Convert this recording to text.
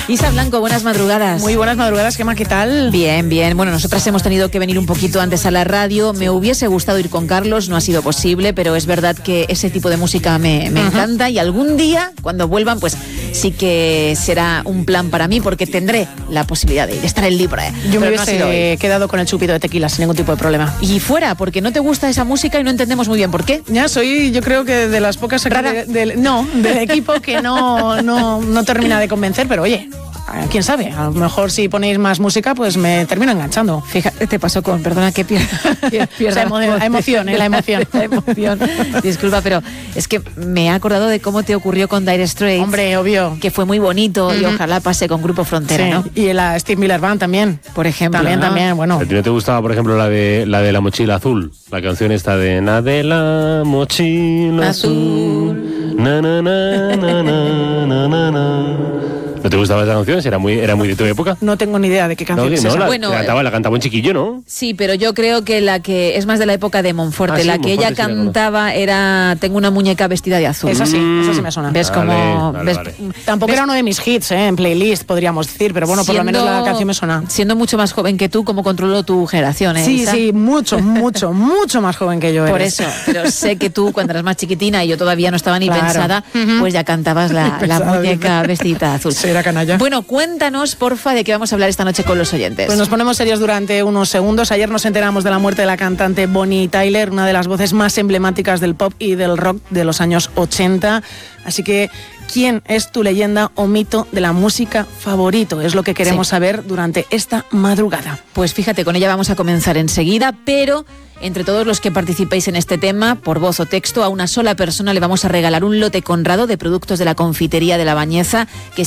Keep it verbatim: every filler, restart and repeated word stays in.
Isa Blanco, buenas madrugadas. Muy buenas madrugadas, Gemma, ¿qué tal? Bien, bien. Bueno, nosotras hemos tenido que venir un poquito antes a la radio. Me hubiese gustado ir con Carlos, no ha sido posible, pero es verdad que ese tipo de música me, me uh-huh. encanta y algún día, cuando vuelvan, pues sí que será un plan para mí porque tendré la posibilidad de ir, estar en libre. Yo me hubiese no quedado con el chupito de tequila sin ningún tipo de problema. Y fuera, porque no te gusta esa música y no entendemos muy bien por qué. Ya soy, yo creo que de las pocas... Rara. De, de, no, del equipo que no, no, no termina de convencer, pero oye... quién sabe, a lo mejor si ponéis más música pues me termino enganchando. Fíjate, te pasó con, perdona que pierda, pierda o sea, la emoción, ¿eh? la emoción. la emoción. Disculpa, pero es que me he acordado de cómo te ocurrió con Dire Straits. Hombre, obvio. Que fue muy bonito uh-huh. y ojalá pase con Grupo Frontera, sí. ¿no? Y la Steve Miller Band también, por ejemplo. También, ¿no? también, bueno. ¿A ti no te gustaba, por ejemplo, la de la de la mochila azul? La canción esta de Na de la mochila azul. azul. Na, na, na, na, na, na, na, na. ¿No te gustaba esa canción? ¿Era muy, era muy de tu época? No tengo ni idea de qué canción no, es no, esa. La, bueno, la, cantaba, la cantaba un chiquillo, ¿no? Sí, pero yo creo que la que es más de la época de Monforte. Ah, sí, la que Monforte ella sí cantaba era Tengo una muñeca vestida de azul. Esa sí, mm, esa sí me suena. ¿Ves vale, cómo...? Vale, ves, vale. Tampoco ves, era uno de mis hits, ¿eh? En playlist, podríamos decir, pero bueno, siendo, por lo menos la canción me suena. Siendo mucho más joven que tú, ¿cómo controló tu generación, eh? Sí, Isa? sí, mucho, mucho, mucho más joven que yo eres. Por eso, pero sé que tú, cuando eras más chiquitina y yo todavía no estaba ni claro. pensada, uh-huh. pues ya cantabas la, la muñeca vestida de azul. Sí, era canalla. Bueno, cuéntanos, porfa, de qué vamos a hablar esta noche con los oyentes. Pues nos ponemos serios durante unos segundos. Ayer nos enteramos de la muerte de la cantante Bonnie Tyler, una de las voces más emblemáticas del pop y del rock de los años ochenta. Así que, ¿quién es tu leyenda o mito de la música favorito? Es lo que queremos sí. saber durante esta madrugada. Pues fíjate, con ella vamos a comenzar enseguida, pero... entre todos los que participéis en este tema, por voz o texto, a una sola persona le vamos a regalar un lote Conrado de productos de la confitería de La Bañeza, que